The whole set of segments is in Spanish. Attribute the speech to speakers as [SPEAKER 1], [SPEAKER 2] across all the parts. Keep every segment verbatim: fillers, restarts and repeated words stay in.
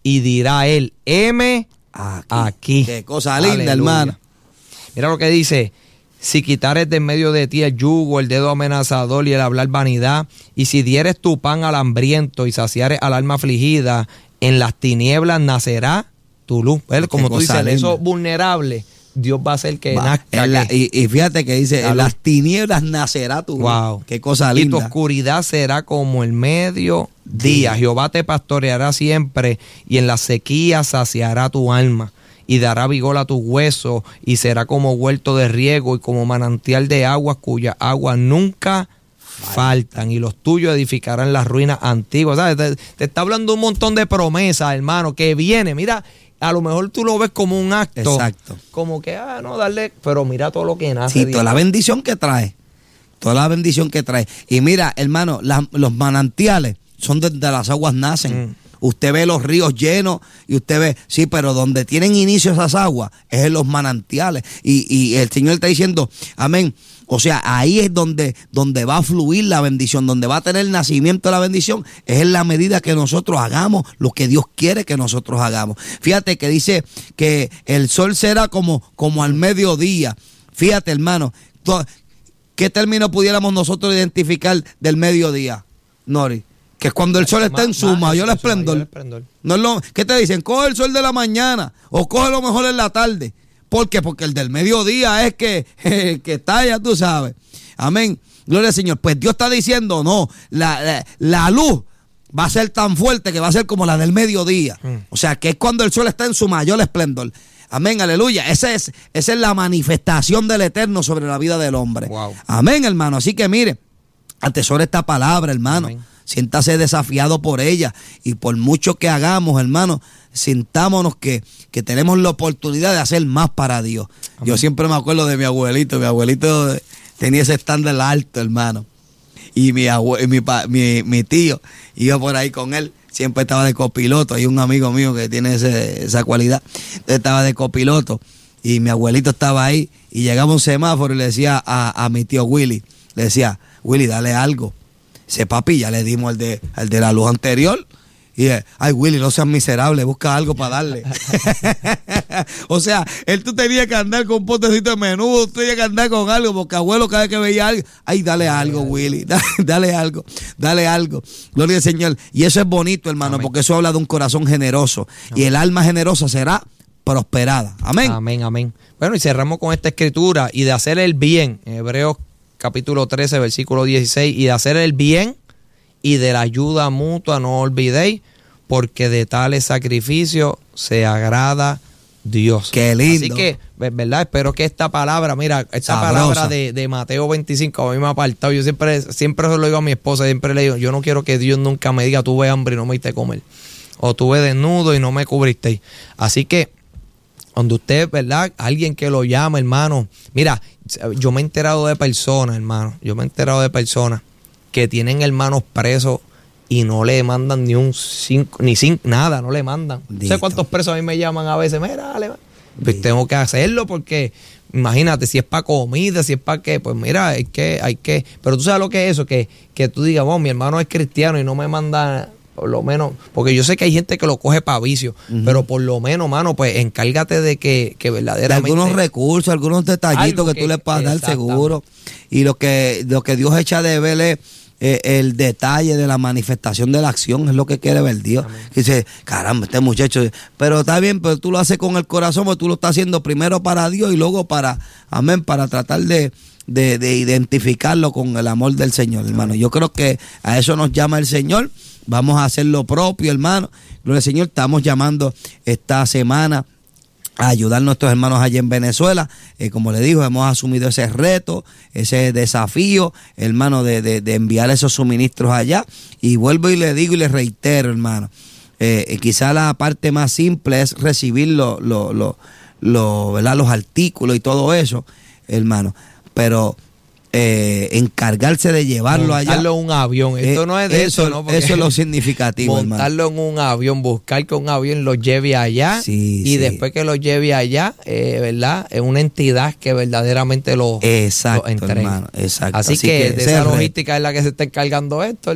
[SPEAKER 1] y dirá él, heme
[SPEAKER 2] aquí.
[SPEAKER 1] aquí.
[SPEAKER 2] Qué cosa linda,
[SPEAKER 1] Aleluya.
[SPEAKER 2] hermano.
[SPEAKER 1] Mira lo que dice: si quitares de en medio de ti el yugo, el dedo amenazador y el hablar vanidad, y si dieres tu pan al hambriento y saciares al alma afligida, en las tinieblas nacerá tu luz. ¿Ves? Como tú dices, eso vulnerable, Dios va a hacer que
[SPEAKER 2] Va,
[SPEAKER 1] nazca.
[SPEAKER 2] la,
[SPEAKER 1] que,
[SPEAKER 2] y, y fíjate que dice, en las tinieblas nacerá tu luz.
[SPEAKER 1] Wow.
[SPEAKER 2] Qué cosa
[SPEAKER 1] Y tu
[SPEAKER 2] linda.
[SPEAKER 1] oscuridad será como el mediodía. Jehová te pastoreará siempre, y en la sequía saciará tu alma, y dará vigor a tus huesos, y será como huerto de riego y como manantial de aguas cuyas aguas nunca faltan, y los tuyos edificarán las ruinas antiguas. ¿Sabes? Te, te está hablando un montón de promesas, hermano, que viene. Mira, a lo mejor tú lo ves como un acto.
[SPEAKER 2] Exacto.
[SPEAKER 1] Como que, ah, no, darle, pero mira todo lo que nace.
[SPEAKER 2] Sí,
[SPEAKER 1] Dios.
[SPEAKER 2] toda la bendición que trae. Toda la bendición que trae. Y mira, hermano, la, los manantiales son desde las aguas nacen. Mm. Usted ve los ríos llenos y usted ve, sí, pero donde tienen inicio esas aguas es en los manantiales. Y, y el Señor está diciendo, amén. O sea, ahí es donde, donde va a fluir la bendición, donde va a tener el nacimiento de la bendición, es en la medida que nosotros hagamos lo que Dios quiere que nosotros hagamos. Fíjate que dice que el sol será como, como al mediodía. Fíjate, hermano, ¿qué término pudiéramos nosotros identificar del mediodía, Nori? Que es cuando el sol está en su mayor esplendor. No es lo, ¿qué te dicen? Coge el sol de la mañana o coge lo mejor en la tarde. ¿Por qué? Porque el del mediodía es que, eh, que está, ya tú sabes. Amén. Gloria al Señor. Pues Dios está diciendo, no, la, la, la luz va a ser tan fuerte que va a ser como la del mediodía. Mm. O sea, que es cuando el sol está en su mayor esplendor. Amén, aleluya. Esa es, esa es la manifestación del Eterno sobre la vida del hombre.
[SPEAKER 1] Wow.
[SPEAKER 2] Amén, hermano. Así que mire, atesora esta palabra, hermano. Amén. Siéntase desafiado por ella, y por mucho que hagamos, hermano, sintámonos que, que tenemos la oportunidad de hacer más para Dios. Amén. Yo siempre me acuerdo de mi abuelito. Mi abuelito tenía ese estándar alto, hermano. Y mi, abue, mi, mi, mi tío iba por ahí con él. Siempre estaba de copiloto. Hay un amigo mío que tiene ese, esa cualidad. Entonces estaba de copiloto. Y mi abuelito estaba ahí. Y llegaba un semáforo y le decía a, a mi tío Willy. Le decía, Willy, dale algo. Ese papi, ya le dimos el de, el de la luz anterior. Y eh, ay, Willy, no seas miserable, busca algo para darle. O sea, él tú tenías que andar con un potecito de menudo, tú tenías que andar con algo, porque abuelo cada vez que veía algo, ay, dale algo, Willy, dale, dale algo, dale algo. Gloria al Señor. Y eso es bonito, hermano, amén, porque eso habla de un corazón generoso. Amén. Y el alma generosa será prosperada. Amén.
[SPEAKER 1] Amén, amén. Bueno, y cerramos con esta escritura, y de hacer el bien, en Hebreos capítulo trece, versículo dieciséis, y de hacer el bien y de la ayuda mutua no olvidéis, porque de tales sacrificios se agrada Dios.
[SPEAKER 2] Qué lindo.
[SPEAKER 1] Así que, ¿verdad? Espero que esta palabra, mira, esta Sabrosa. palabra de, de Mateo veinticinco, a mí me ha apartado. Yo siempre, siempre se lo digo a mi esposa, siempre le digo, yo no quiero que Dios nunca me diga, tuve hambre y no me diste comer, o tuve desnudo y no me cubristeis. Así que, cuando usted, ¿verdad? Alguien que lo llama, hermano. Mira, yo me he enterado de personas, hermano. Yo me he enterado de personas que tienen hermanos presos y no le mandan ni un cinco, ni cinco, nada, no le mandan. No sé cuántos presos a mí me llaman a veces. Mira, dale, pues tengo que hacerlo porque, imagínate, si es para comida, si es para qué, pues mira, hay que, hay que. Pero tú sabes lo que es eso, que, que tú digas, oh, mi hermano es cristiano y no me manda. Por lo menos, porque yo sé que hay gente que lo coge para vicio, uh-huh, pero por lo menos, mano, pues encárgate de que, que verdaderamente...
[SPEAKER 2] De algunos recursos, algunos detallitos que, que tú le puedas dar seguro. Y lo que, lo que Dios echa de ver es eh, el detalle de la manifestación de la acción, es lo que quiere ver Dios. Amén. Dice, caramba, este muchacho... Pero está bien, pero tú lo haces con el corazón, porque tú lo estás haciendo primero para Dios y luego para, amén, para tratar de... De, de identificarlo con el amor del Señor, hermano. Yo creo que a eso nos llama el Señor. Vamos a hacer lo propio, hermano. Gloria al Señor. Estamos llamando esta semana a ayudar a nuestros hermanos allá en Venezuela. Eh, como le digo, hemos asumido ese reto, ese desafío, hermano, de, de, de enviar esos suministros allá. Y vuelvo y le digo y le reitero, hermano. Eh, quizá la parte más simple es recibir lo, lo, lo, lo, ¿verdad? Los artículos y todo eso, hermano. Pero eh, encargarse de llevarlo montarlo allá.
[SPEAKER 1] Montarlo en un avión. Esto eh, no es de eso,
[SPEAKER 2] eso
[SPEAKER 1] ¿no?
[SPEAKER 2] Porque eso es lo significativo,
[SPEAKER 1] montarlo
[SPEAKER 2] hermano.
[SPEAKER 1] en un avión, buscar que un avión lo lleve allá.
[SPEAKER 2] Sí,
[SPEAKER 1] y
[SPEAKER 2] sí.
[SPEAKER 1] después que lo lleve allá, eh, ¿verdad? Es una entidad que verdaderamente lo,
[SPEAKER 2] exacto,
[SPEAKER 1] lo entrega.
[SPEAKER 2] Hermano, exacto.
[SPEAKER 1] Así, Así que, que de esa logística es la que se está encargando Héctor.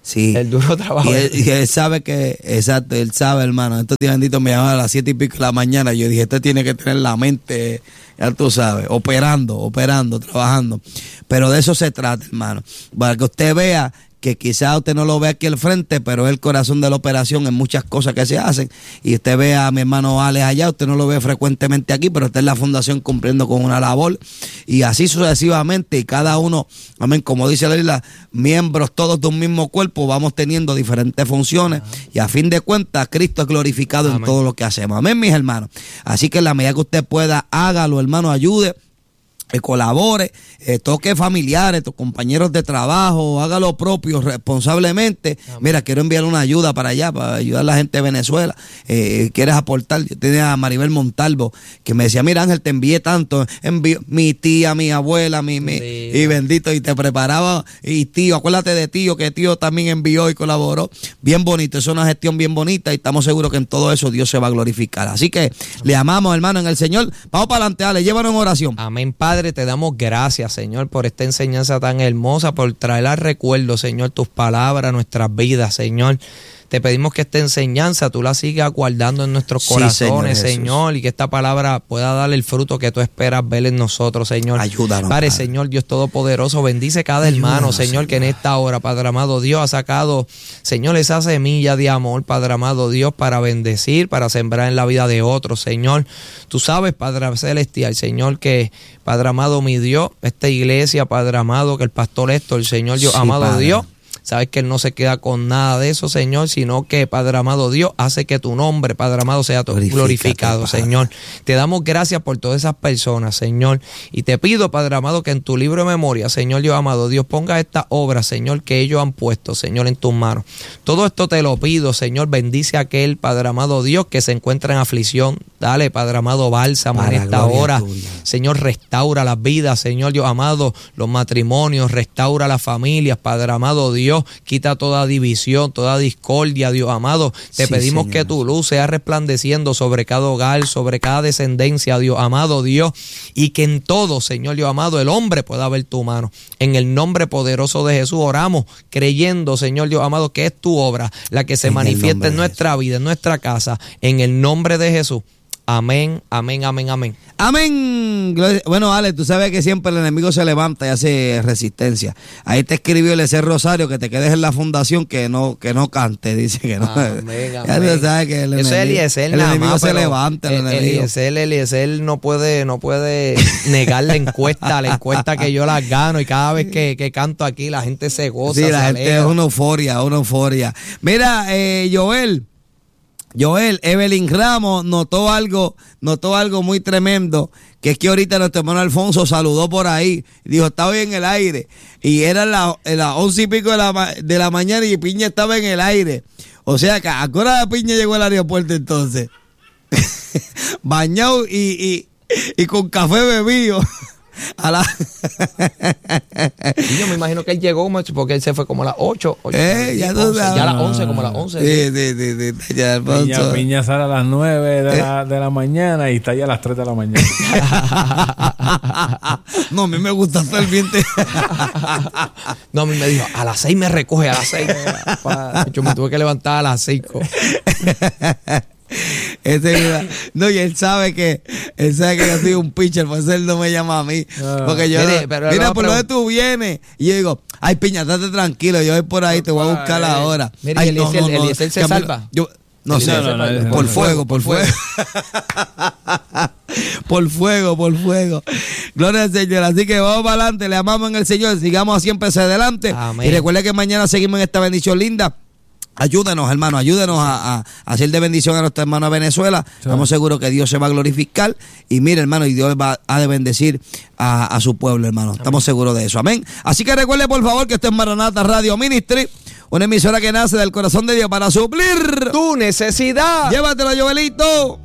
[SPEAKER 2] Sí.
[SPEAKER 1] El duro trabajo.
[SPEAKER 2] Y él, y él sabe que, exacto, él sabe, hermano. Estos días benditos me llamaban a las siete y pico de la mañana. Yo dije, este tiene que tener la mente, ya tú sabes, operando, operando, trabajando. Pero de eso se trata, hermano. Para que usted vea que quizás usted no lo ve aquí al frente, pero es el corazón de la operación en muchas cosas que se hacen. Y usted ve a mi hermano Alex allá, usted no lo ve frecuentemente aquí, pero está en la fundación cumpliendo con una labor. Y así sucesivamente, y cada uno, amén, como dice la Biblia, miembros todos de un mismo cuerpo, vamos teniendo diferentes funciones. Ajá. Y a fin de cuentas, Cristo es glorificado, amén, en todo lo que hacemos. Amén, mis hermanos. Así que en la medida que usted pueda, hágalo, hermano, ayude. Eh, colabore, eh, toque familiares, tus compañeros de trabajo, haga lo propio responsablemente. Amén. Mira, quiero enviar una ayuda para allá, para ayudar a la gente de Venezuela. Eh, ¿Quieres aportar? Yo tenía a Maribel Montalvo que me decía, mira Ángel, te envié tanto, envío mi tía, mi abuela, mi, mi y bendito, y te preparaba, y tío, acuérdate de tío, que tío también envió y colaboró. Bien bonito, es una gestión bien bonita y estamos seguros que en todo eso Dios se va a glorificar. Así que amén, le amamos, hermano, en el Señor. Vamos para adelante, dale, llévanos en oración.
[SPEAKER 1] Amén, Padre. Padre, te damos gracias, Señor, por esta enseñanza tan hermosa, por traer al recuerdo, Señor, tus palabras, nuestras vidas, Señor. Te pedimos que esta enseñanza tú la sigas guardando en nuestros sí, corazones, Señor, Señor, y que esta palabra pueda dar el fruto que tú esperas ver en nosotros, Señor.
[SPEAKER 2] Ayúdanos,
[SPEAKER 1] Padre,
[SPEAKER 2] Padre.
[SPEAKER 1] Señor, Dios Todopoderoso, bendice cada Ayúdanos, hermano, Señor, Señor, que en esta hora, Padre amado Dios, ha sacado, Señor, esa semilla de amor, Padre amado Dios, para bendecir, para sembrar en la vida de otros, Señor. Tú sabes, Padre Celestial, Señor, que, Padre amado, mi Dios, esta iglesia, Padre amado, que el pastor Héctor, el Señor, Dios, sí, amado Padre. Dios, sabes que Él no se queda con nada de eso, Señor, sino que, Padre amado Dios, hace que tu nombre, Padre amado, sea glorificado, Señor. Te damos gracias por todas esas personas, Señor. Y te pido, Padre amado, que en tu libro de memoria, Señor Dios amado, Dios ponga esta obra, Señor, que ellos han puesto, Señor, en tus manos. Todo esto te lo pido, Señor. Bendice a aquel, Padre amado Dios, que se encuentra en aflicción. Dale, Padre amado, bálsamo en esta hora. Tuya. Señor, restaura las vidas, Señor Dios amado, los matrimonios, restaura las familias, Padre amado Dios. Quita toda división, toda discordia, Dios amado. Te sí, pedimos Señor, que tu luz sea resplandeciendo sobre cada hogar, sobre cada descendencia, Dios amado Dios, y que en todo, Señor Dios amado, el hombre pueda ver tu mano. En el nombre poderoso de Jesús oramos, creyendo, Señor Dios amado, que es tu obra la que se en manifiesta en nuestra vida, en nuestra casa, en el nombre de Jesús. Amén, amén, amén, amén.
[SPEAKER 2] Amén. Bueno, Ale, tú sabes que siempre el enemigo se levanta y hace resistencia. Ahí te escribió el ese Rosario que te quedes en la fundación, que no que no cante, dice que no. Amén,
[SPEAKER 1] ya amén. Tú sabes que el
[SPEAKER 2] Eso
[SPEAKER 1] enemigo,
[SPEAKER 2] es Eliezer,
[SPEAKER 1] el
[SPEAKER 2] nada
[SPEAKER 1] enemigo
[SPEAKER 2] más,
[SPEAKER 1] se levanta.
[SPEAKER 2] El,
[SPEAKER 1] el Eliezer, Eliezer no puede, no puede negar la encuesta, la encuesta que yo las gano, y cada vez que, que canto aquí la gente se goza.
[SPEAKER 2] Sí, la
[SPEAKER 1] se
[SPEAKER 2] gente
[SPEAKER 1] alegra.
[SPEAKER 2] Es una euforia, una euforia. Mira, eh, Joel. Joel, Evelyn Ramos notó algo, notó algo muy tremendo, que es que ahorita nuestro hermano Alfonso saludó por ahí, dijo, estaba en el aire, y era las la once y pico de la, de la mañana y Piña estaba en el aire. O sea que a qué hora Piña llegó al aeropuerto entonces, bañado y, y, y con café bebido. A la...
[SPEAKER 1] y yo me imagino que él llegó, porque él se fue como a las ocho,
[SPEAKER 2] eh, ya, once,
[SPEAKER 1] ya a las once, como a las once.
[SPEAKER 2] Sí, sí, sí, sí, ya,
[SPEAKER 3] Piña, Piña sale a las nueve de, eh. la, de la mañana y está ya a las tres de la mañana.
[SPEAKER 2] No, a mí me gusta estar bien. Te...
[SPEAKER 1] No, a mí me dijo, a las seis me recoge, a las seis. Yo me tuve que levantar a las cinco.
[SPEAKER 2] Ese, no, y él sabe que él sabe que yo soy un pitcher, por eso él no me llama a mí. Porque yo, mire, pero mira, por dónde tú vienes. Y yo digo, ay, Piña, estate tranquilo, yo voy por ahí, te voy a buscar ahora.
[SPEAKER 1] Mira,
[SPEAKER 2] ay,
[SPEAKER 1] el
[SPEAKER 2] no, no, no,
[SPEAKER 1] Eliezer se salva.
[SPEAKER 2] Yo, no sé, no, no, no, por fuego, por fuego. Por fuego, por fuego. Gloria al Señor. Así que vamos para adelante, le amamos en el Señor, sigamos siempre hacia adelante. Amén. Y recuerda que mañana seguimos en esta bendición linda. Ayúdenos, hermano, ayúdenos a, a, a hacer de bendición a nuestro hermano de Venezuela. Sí. Estamos seguros que Dios se va a glorificar. Y mire, hermano, y Dios va a de bendecir a, a su pueblo, hermano. Amén. Estamos seguros de eso. Amén. Así que recuerde, por favor, que esto es Maranata Radio Ministry, una emisora que nace del corazón de Dios para suplir
[SPEAKER 1] tu necesidad.
[SPEAKER 2] Llévatelo, Joelito.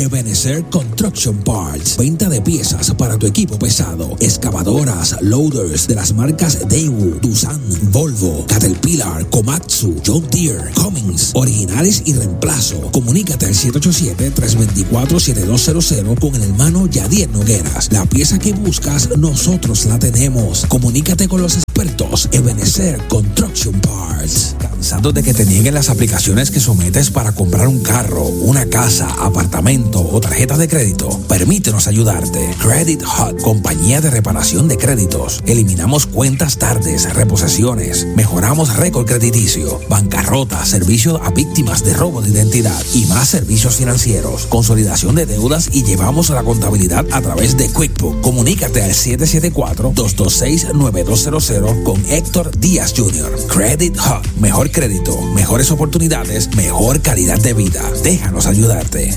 [SPEAKER 4] Ebenezer Construction Parts. Venta de piezas para tu equipo pesado. Excavadoras, loaders de las marcas Daewoo, Doosan, Volvo, Caterpillar, Komatsu, John Deere, Cummins, originales y reemplazo. Comunícate al siete ocho siete, tres dos cuatro, siete dos cero cero con el hermano Yadier Nogueras. La pieza que buscas, nosotros la tenemos. Comunícate con los expertos Ebenezer Construction Parts. ¿Cansado de que te nieguen las aplicaciones que sometes para comprar un carro, una casa, apartamento o tarjeta de crédito? Permítenos ayudarte. Credit Hut, compañía de reparación de créditos. Eliminamos cuentas tardes, reposesiones, mejoramos récord crediticio, bancarrota, servicio a víctimas de robo de identidad y más servicios financieros, consolidación de deudas y llevamos la contabilidad a través de QuickBook. Comunícate al siete siete cuatro, dos dos seis, nueve dos cero cero con Héctor Díaz junior Credit Hub, mejor crédito, mejores oportunidades, mejor calidad de vida. Déjanos ayudarte.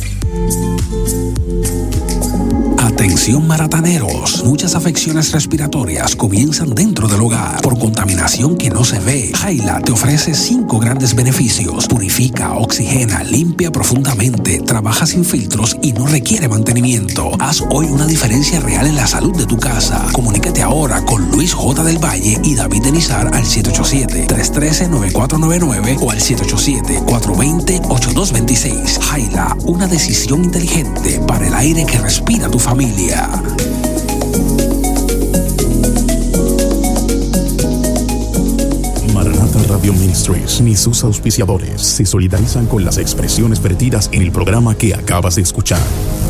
[SPEAKER 4] Atención marataneros, muchas afecciones respiratorias comienzan dentro del hogar por contaminación que no se ve. Jaila te ofrece cinco grandes beneficios: purifica, oxigena, limpia profundamente, trabaja sin filtros y no requiere mantenimiento. Haz hoy una diferencia real en la salud de tu casa. Comunícate ahora con Luis J. del Valle y David Denizar al siete ocho siete, tres uno tres, nueve cuatro nueve nueve o al siete ocho siete, cuatro dos cero, ocho dos dos seis. Jaila, una decisión inteligente para el aire que respira tu familia.
[SPEAKER 5] Maranatha Radio Ministries ni sus auspiciadores se solidarizan con las expresiones vertidas en el programa que acabas de escuchar.